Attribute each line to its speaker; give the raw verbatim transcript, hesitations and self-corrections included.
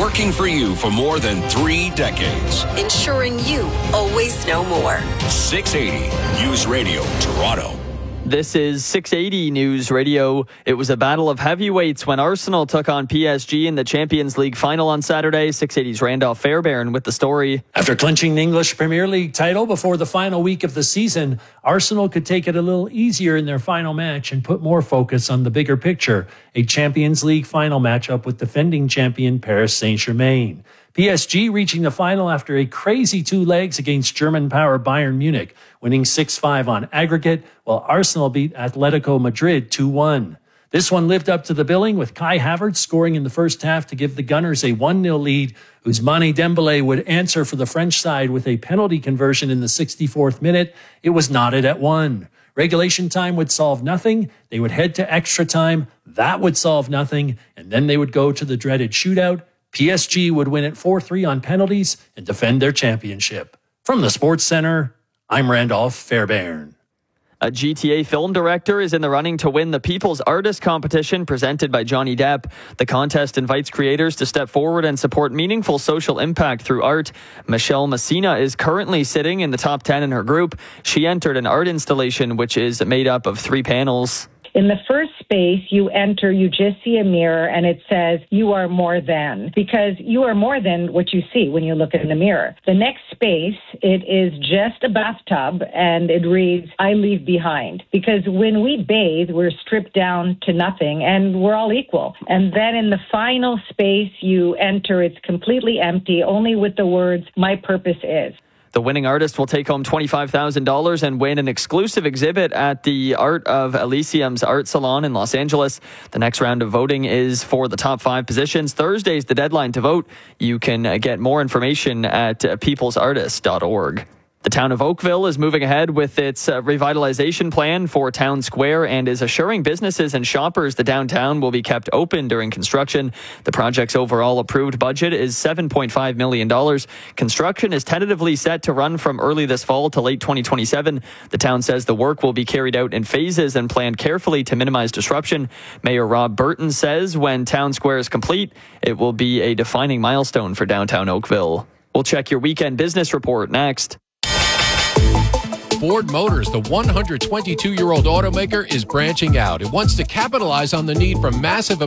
Speaker 1: Working for you for more than three decades.
Speaker 2: Ensuring you always know more.
Speaker 1: six eighty News Radio, Toronto.
Speaker 3: This is six eighty News Radio. It was a battle of heavyweights when Arsenal took on P S G in the Champions League final on Saturday. six eighty's Randolph Fairbairn with the story.
Speaker 4: After clinching the English Premier League title before the final week of the season, Arsenal could take it a little easier in their final match and put more focus on the bigger picture, a Champions League final matchup with defending champion Paris Saint-Germain. P S G reaching the final after a crazy two legs against German power Bayern Munich, winning six five on aggregate, while Arsenal beat Atletico Madrid two one. This one lived up to the billing, with Kai Havertz scoring in the first half to give the Gunners a one nil lead. Ousmane Dembele would answer for the French side with a penalty conversion in the sixty-fourth minute. It was knotted at one. Regulation time would solve nothing. They would head to extra time. That would solve nothing. And then they would go to the dreaded shootout. P S G would win it four three on penalties and defend their championship. From the Sports Center, I'm Randolph Fairbairn.
Speaker 3: A G T A film director is in the running to win the People's Artist Competition presented by Johnny Depp. The contest invites creators to step forward and support meaningful social impact through art. Michelle Messina is currently sitting in the top ten in her group. She entered an art installation which is made up of three panels.
Speaker 5: In the first space you enter, you just see a mirror and it says, you are more than, because you are more than what you see when you look in the mirror. The next space, it is just a bathtub and it reads, I leave behind. Because when we bathe, we're stripped down to nothing and we're all equal. And then in the final space you enter, it's completely empty, only with the words, my purpose is.
Speaker 3: The winning artist will take home twenty-five thousand dollars and win an exclusive exhibit at the Art of Elysium's Art Salon in Los Angeles. The next round of voting is for the top five positions. Thursday's the deadline to vote. You can get more information at peoples artist dot org. The town of Oakville is moving ahead with its uh, revitalization plan for Town Square and is assuring businesses and shoppers the downtown will be kept open during construction. The project's overall approved budget is seven point five million dollars. Construction is tentatively set to run from early this fall to late twenty twenty-seven. The town says the work will be carried out in phases and planned carefully to minimize disruption. Mayor Rob Burton says when Town Square is complete, it will be a defining milestone for downtown Oakville. We'll check your weekend business report next.
Speaker 6: Ford Motors, the one hundred twenty-two-year-old automaker, is branching out. It wants to capitalize on the need for massive